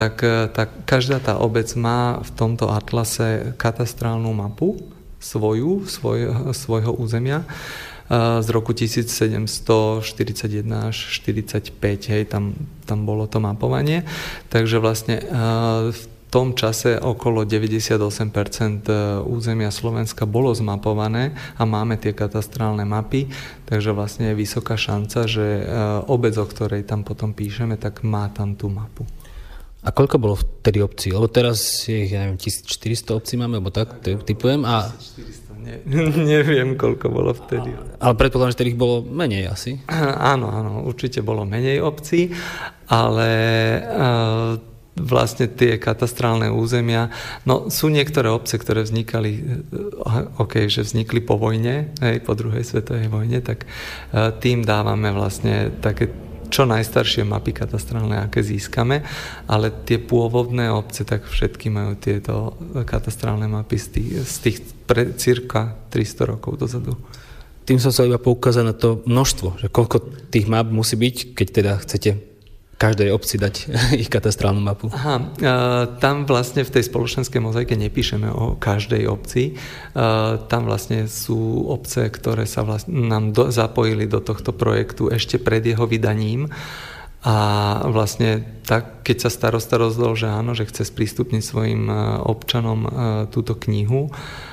tak každá tá obec má v tomto atlase katastrálnu mapu svojho územia z roku 1741 až 45, hej, tam bolo to mapovanie. Takže vlastne v tom čase okolo 98% územia Slovenska bolo zmapované a máme tie katastrálne mapy, takže vlastne je vysoká šanca, že obec, o ktorej tam potom píšeme, tak má tam tú mapu. A koľko bolo vtedy obcí? Lebo teraz je, ja neviem, 1400 obcí máme, alebo tak, typujem. 1400, neviem, koľko bolo vtedy. Ale predpokladám, že vtedy ich bolo menej asi. Áno, určite bolo menej obcí, ale vlastne tie katastrálne územia, no sú niektoré obce, ktoré vznikli po vojne, hej, po druhej svetovej vojne, tak tým dávame vlastne také čo najstaršie mapy katastrálne, aké získame, ale tie pôvodné obce, tak všetky majú tieto katastrálne mapy z tých cirka 300 rokov dozadu. Tým som sa iba poukázať na to množstvo, že koľko tých map musí byť, keď teda chcete každej obci dať ich katastrálnu mapu. Tam vlastne v tej spoločenskej mozaike nepíšeme o každej obci. Tam vlastne sú obce, ktoré sa nám zapojili do tohto projektu ešte pred jeho vydaním. A vlastne tak, keď sa starosta rozhodol, že áno, že chce sprístupniť svojim občanom túto knihu,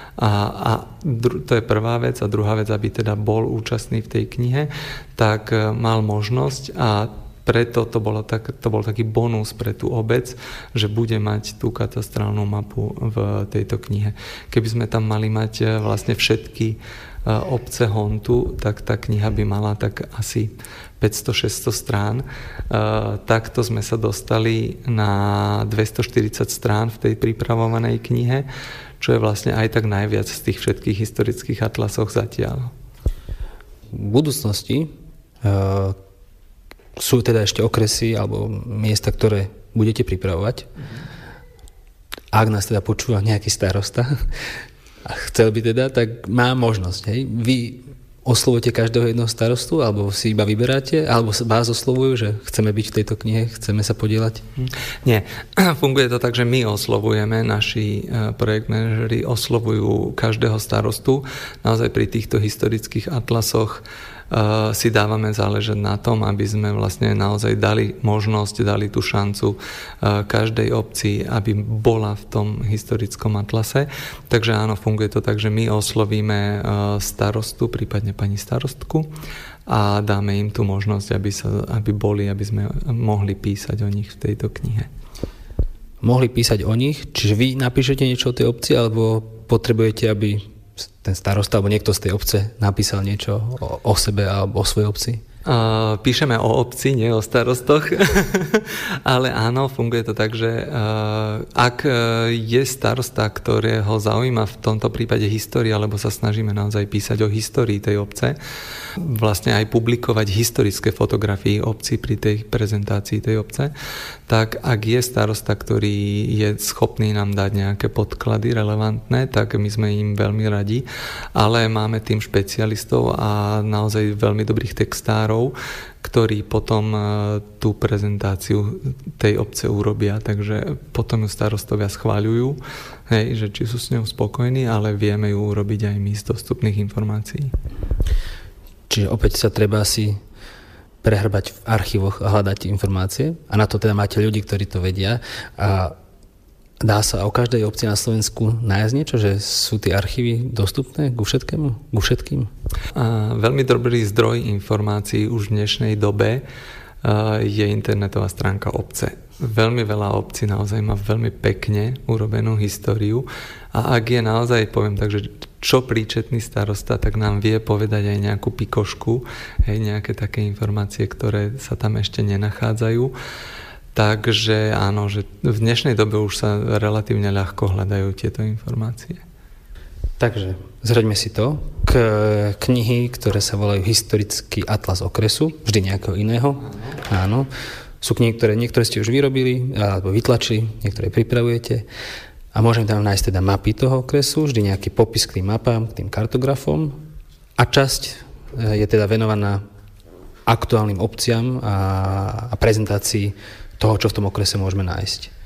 to je prvá vec. A druhá vec, aby teda bol účastný v tej knihe, tak mal možnosť a preto to bol taký bonus pre tú obec, že bude mať tú katastrálnu mapu v tejto knihe. Keby sme tam mali mať vlastne všetky obce Hontu, tak tá kniha by mala tak asi 500-600 strán. Takto sme sa dostali na 240 strán v tej pripravovanej knihe, čo je vlastne aj tak najviac z tých všetkých historických atlasoch zatiaľ. V budúcnosti sú teda ešte okresy alebo miesta, ktoré budete pripravovať. Ak nás teda počúva nejaký starosta a chcel by teda, tak má možnosť. Hej? Vy oslovujete každého jedného starostu, alebo si iba vyberáte, alebo vás oslovujú, že chceme byť v tejto knihe, chceme sa podieľať? Nie. Funguje to tak, že my oslovujeme, naši projekt manažeri oslovujú každého starostu. Naozaj pri týchto historických atlasoch si dávame záležať na tom, aby sme vlastne naozaj dali možnosť, dali tú šancu každej obci, aby bola v tom historickom atlase. Takže áno, funguje to tak, že my oslovíme starostu, prípadne pani starostku a dáme im tú možnosť, aby sme mohli písať o nich v tejto knihe. Mohli písať o nich? Čiže vy napíšete niečo o tej obci, alebo potrebujete, aby ten starosta alebo niekto z tej obce napísal niečo o sebe alebo o svojej obci? Píšeme o obci, nie o starostoch, ale áno, funguje to tak, že ak je starosta, ktorého zaujíma v tomto prípade história, alebo sa snažíme naozaj písať o histórii tej obce, vlastne aj publikovať historické fotografie obci pri tej prezentácii tej obce, tak ak je starosta, ktorý je schopný nám dať nejaké podklady relevantné, tak my sme im veľmi radi, ale máme tým špecialistov a naozaj veľmi dobrých textárov, ktorí potom tú prezentáciu tej obce urobia, takže potom ju starostovia schváľujú, hej, že či sú s ňou spokojní, ale vieme ju urobiť aj my z dostupných informácií. Čiže opäť sa treba si prehrbať v archívoch a hľadať informácie a na to teda máte ľudí, ktorí to vedia a dá sa o každej obci na Slovensku nájsť niečo, že sú tie archívy dostupné ku všetkým? Veľmi dobrý zdroj informácií už v dnešnej dobe je internetová stránka obce. Veľmi veľa obcí naozaj má veľmi pekne urobenú históriu a ak je naozaj, poviem tak, že čo príčetný starosta, tak nám vie povedať aj nejakú pikošku, nejaké také informácie, ktoré sa tam ešte nenachádzajú. Takže áno, že v dnešnej dobe už sa relatívne ľahko hľadajú tieto informácie. Takže zraďme si to. Knihy, ktoré sa volajú Historický atlas okresu, vždy nejakého iného. Áno. Sú knihy, niektoré ste už vyrobili alebo vytlačili, niektoré pripravujete. A môžeme tam nájsť teda mapy toho okresu, vždy nejaký popis k tým mapám, k tým kartografom. A časť je teda venovaná aktuálnym obciam a prezentácii toho, čo v tom okrese môžeme nájsť.